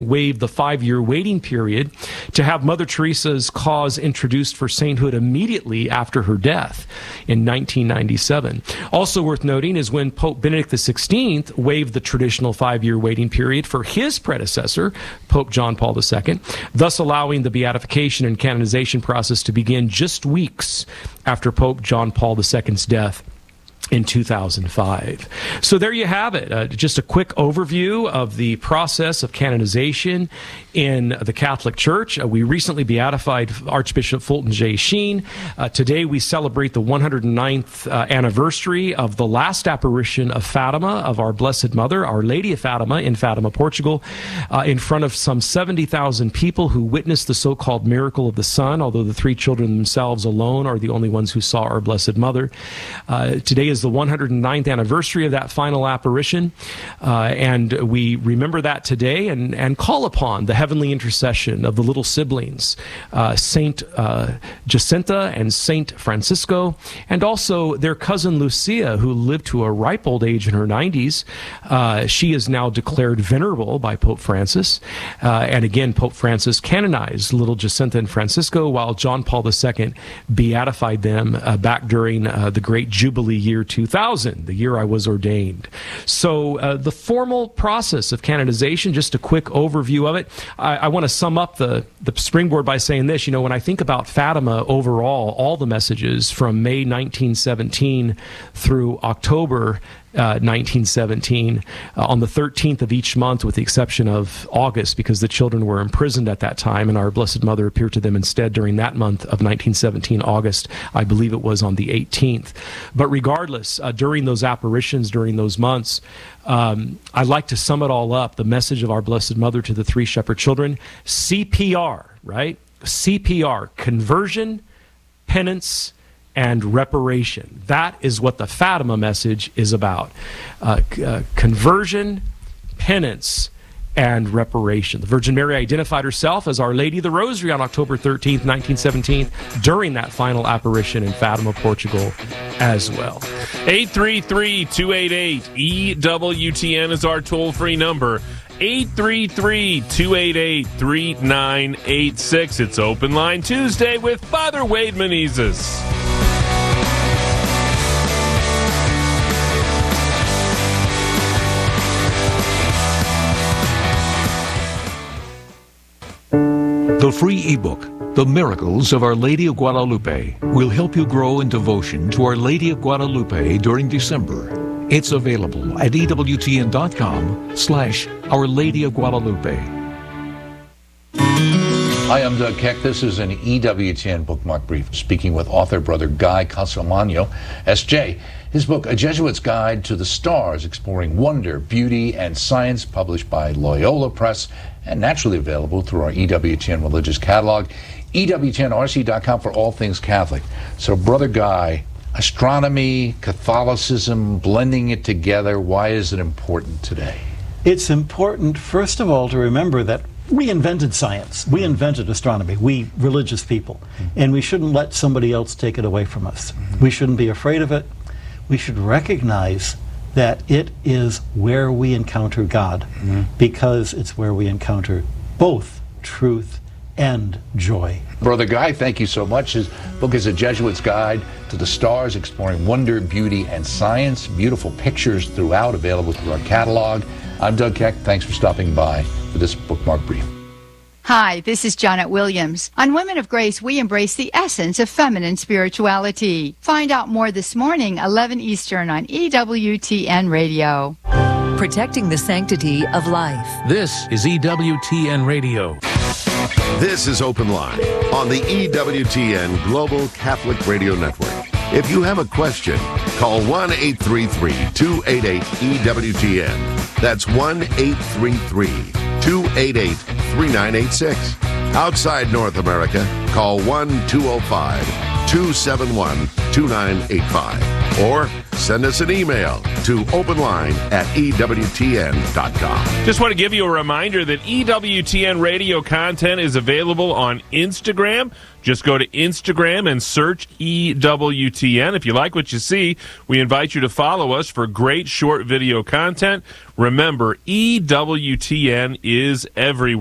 waived the 5-year waiting period to have Mother Teresa's cause introduced for sainthood immediately after her death in 1997. Also worth noting is when Pope Benedict XVI waived the traditional 5-year waiting period for his predecessor, Pope John Paul II, thus allowing the beatification and canonization process to begin just weeks after Pope John Paul II's death in 2005. So there you have it. Just a quick overview of the process of canonization in the Catholic Church. We recently beatified Archbishop Fulton J. Sheen. Today we celebrate the 109th anniversary of the last apparition of Fatima, of our Blessed Mother, Our Lady of Fatima, in Fatima, Portugal, in front of some 70,000 people who witnessed the so-called miracle of the sun, although the 3 children themselves alone are the only ones who saw our Blessed Mother. Today is the 109th anniversary of that final apparition, and we remember that today and call upon the heavenly intercession of the little siblings, Saint Jacinta and Saint Francisco, and also their cousin Lucia, who lived to a ripe old age in her 90s. She is now declared venerable by Pope Francis, and again, Pope Francis canonized little Jacinta and Francisco, while John Paul II beatified them back during the great Jubilee year 2000, the year I was ordained. So the formal process of canonization, just a quick overview of it. I want to sum up the springboard by saying this. You know, when I think about Fatima overall, all the messages from May 1917 through October 1917, on the 13th of each month, with the exception of August, because the children were imprisoned at that time, and our Blessed Mother appeared to them instead during that month of 1917, August. I believe it was on the 18th. But regardless, during those apparitions, during those months, I'd like to sum it all up, the message of our Blessed Mother to the 3 shepherd children. CPR, right? CPR, conversion, penance, and reparation. That is what the Fatima message is about. Conversion, penance, and reparation. The Virgin Mary identified herself as Our Lady of the Rosary on October 13th, 1917, during that final apparition in Fatima, Portugal, as well. 833-288-EWTN is our toll-free number. 833-288-3986. It's Open Line Tuesday with Father Wade Menezes. The free ebook, The Miracles of Our Lady of Guadalupe, will help you grow in devotion to Our Lady of Guadalupe during December. It's available at EWTN.com/Our Lady of Guadalupe. Hi, I'm Doug Keck. This is an EWTN Bookmark Brief, speaking with author Brother Guy Consolmagno, S.J. His book, A Jesuit's Guide to the Stars, Exploring Wonder, Beauty, and Science, published by Loyola Press, and naturally available through our EWTN Religious Catalog, EWTNRC.com for all things Catholic. So, Brother Guy, astronomy, Catholicism, blending it together, why is it important today? It's important, first of all, to remember that we invented science. We invented astronomy, we religious people. And we shouldn't let somebody else take it away from us. We shouldn't be afraid of it. We should recognize that it is where we encounter God, because it's where we encounter both truth and joy. Brother Guy, thank you so much. His book is A Jesuit's Guide to the Stars, Exploring Wonder, Beauty, and Science. Beautiful pictures throughout, available through our catalog. I'm Doug Keck. Thanks for stopping by for this Bookmark Brief. Hi, this is Janet Williams. On Women of Grace, we embrace the essence of feminine spirituality. Find out more this morning, 11 Eastern on EWTN Radio. Protecting the sanctity of life. This is EWTN Radio. This is Open Line on the EWTN Global Catholic Radio Network. If you have a question, call 1-833-288-EWTN. That's 1-833-288-3986. Outside North America, call 1-205-271-2985. Or send us an email to openline@ewtn.com. Just want to give you a reminder that EWTN radio content is available on Instagram. Just go to Instagram and search EWTN. If you like what you see, we invite you to follow us for great short video content. Remember, EWTN is everywhere.